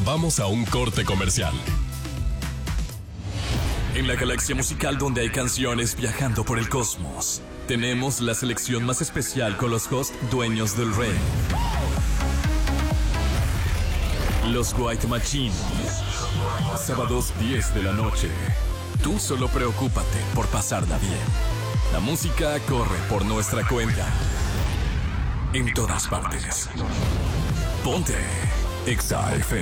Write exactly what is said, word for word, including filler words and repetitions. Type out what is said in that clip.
Vamos a un corte comercial. En la galaxia musical donde hay canciones viajando por el cosmos, tenemos la selección más especial con los hosts dueños del rey. Los White Machine. Sábados diez de la noche. Tú solo preocúpate por pasarla bien. La música corre por nuestra cuenta. En todas partes. Ponte Exa F M.